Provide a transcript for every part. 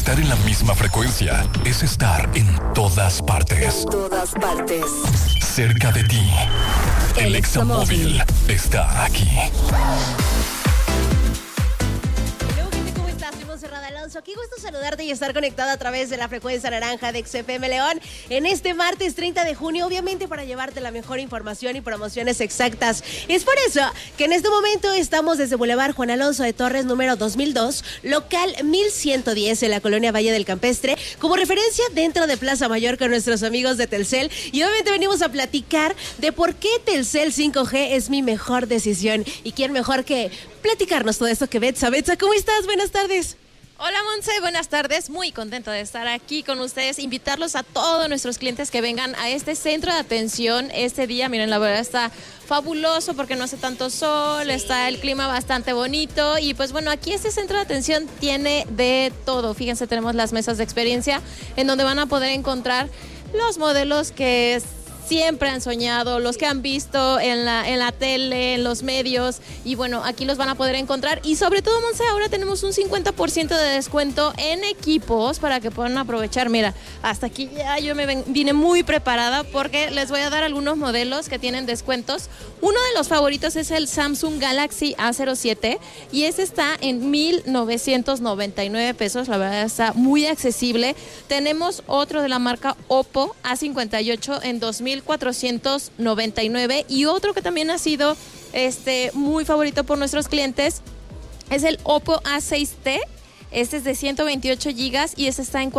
Estar en la misma frecuencia es estar en todas partes. En todas partes. Cerca de ti. El Examóvil está aquí. Qué gusto saludarte y estar conectada a través de la frecuencia naranja de XFM León en este martes 30 de junio, obviamente para llevarte la mejor información y promociones exactas. Es por eso que en este momento estamos desde Boulevard Juan Alonso de Torres, número 2002, local 1110 en la colonia Valle del Campestre, como referencia dentro de Plaza Mayor con nuestros amigos de Telcel. Y obviamente venimos a platicar de por qué Telcel 5G es mi mejor decisión. Y quién mejor que platicarnos todo esto que Betsa. Betsa, ¿cómo estás? Buenas tardes. Hola Monse, buenas tardes, muy contento de estar aquí con ustedes, invitarlos a todos nuestros clientes que vengan a este centro de atención este día. Miren, la verdad está fabuloso porque no hace tanto sol, está el clima bastante bonito y pues bueno, aquí este centro de atención tiene de todo. Fíjense, tenemos las mesas de experiencia en donde van a poder encontrar los modelos que siempre han soñado, los que han visto en la tele, en los medios, y bueno, aquí los van a poder encontrar. Y sobre todo, Monse, ahora tenemos un 50% de descuento en equipos para que puedan aprovechar. Mira, hasta aquí ya yo vine muy preparada porque les voy a dar algunos modelos que tienen descuentos. Uno de los favoritos es el Samsung Galaxy A07 y ese está en 1,999 pesos, la verdad está muy accesible. Tenemos otro de la marca Oppo A58 en 2,499 y otro que también ha sido muy favorito por nuestros clientes es el Oppo A6T. Este es de 128 gigas y este está en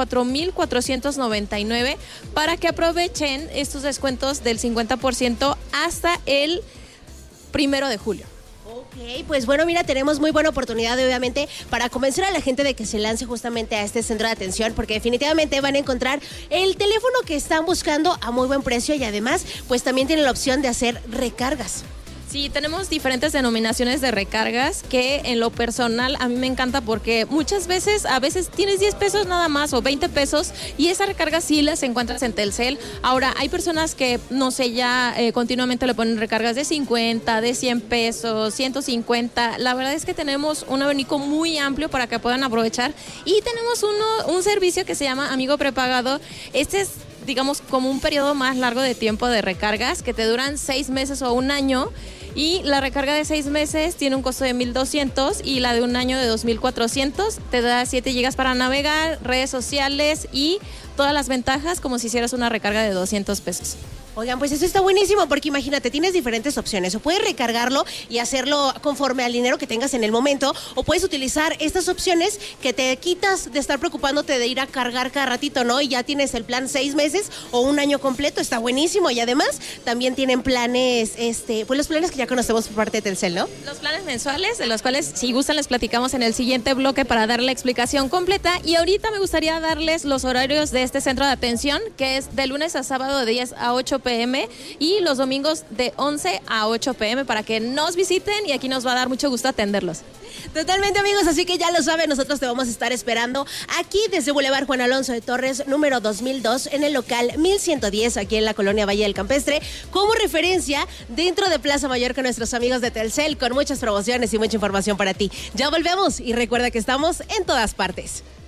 4,499 para que aprovechen estos descuentos del 50% hasta el 1 de julio. Ok, pues bueno, mira, tenemos muy buena oportunidad, obviamente, para convencer a la gente de que se lance justamente a este centro de atención, porque definitivamente van a encontrar el teléfono que están buscando a muy buen precio y además, pues también tienen la opción de hacer recargas. Sí, tenemos diferentes denominaciones de recargas que en lo personal a mí me encanta porque muchas veces, a veces tienes 10 pesos nada más o 20 pesos y esas recargas sí las encuentras en Telcel. Ahora, hay personas que, no sé, ya continuamente le ponen recargas de 50, de 100 pesos, 150. La verdad es que tenemos un abanico muy amplio para que puedan aprovechar y tenemos un servicio que se llama Amigo Prepagado. Este es, digamos, como un periodo más largo de tiempo de recargas que te duran 6 meses o un año. Y la recarga de 6 meses tiene un costo de 1,200 y la de un año de 2,400. Te da 7 gigas para navegar, redes sociales y todas las ventajas como si hicieras una recarga de 200 pesos. Oigan, pues eso está buenísimo porque imagínate, tienes diferentes opciones. O puedes recargarlo y hacerlo conforme al dinero que tengas en el momento, o puedes utilizar estas opciones que te quitas de estar preocupándote de ir a cargar cada ratito, ¿no? Y ya tienes el plan 6 meses o un año completo, está buenísimo. Y además también tienen planes, pues los planes que ya conocemos por parte de Telcel, ¿no? Los planes mensuales, de los cuales si gustan les platicamos en el siguiente bloque para dar la explicación completa. Y ahorita me gustaría darles los horarios de este centro de atención, que es de lunes a sábado de 10 a 8 p.m. y los domingos de 11 a 8 p.m. para que nos visiten y aquí nos va a dar mucho gusto atenderlos. Totalmente, amigos, así que ya lo saben, nosotros te vamos a estar esperando aquí desde Boulevard Juan Alonso de Torres, número 2002, en el local 1110, aquí en la colonia Valle del Campestre, como referencia dentro de Plaza Mayor con nuestros amigos de Telcel, con muchas promociones y mucha información para ti. Ya volvemos y recuerda que estamos en todas partes.